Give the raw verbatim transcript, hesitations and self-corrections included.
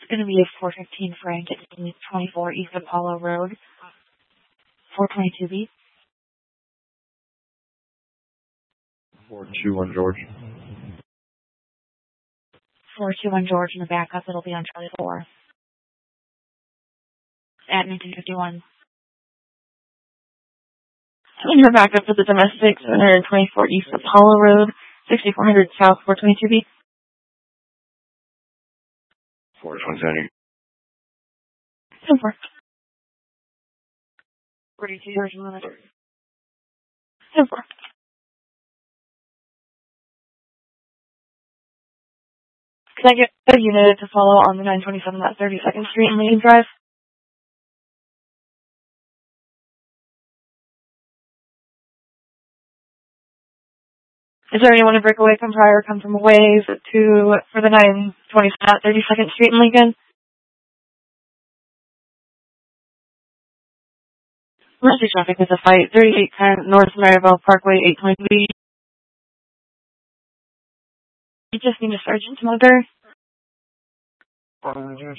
going to be a four fifteen Frank at twenty-four East Apollo Road, four twenty-two B. four two one George. four two one George in the backup. It'll be on Charlie four. At nineteen fifty-one. And your backup for the domestic, seven twenty-four East Apollo Road, sixty-four hundred South, four twenty-two B. four twenty-seven. ten four. forty-two George Limit. ten four. Can I get a unit to follow on the nine twenty-seven at thirty-second Street and Main Drive? Is there anyone to break away from prior, come from away? Is it to, for the nine twenty-seven at thirty-second Street in Lincoln? Emergency traffic is a fight. thirty-eight ten North Maribel Parkway, eight twenty B. You just need a sergeant to monitor.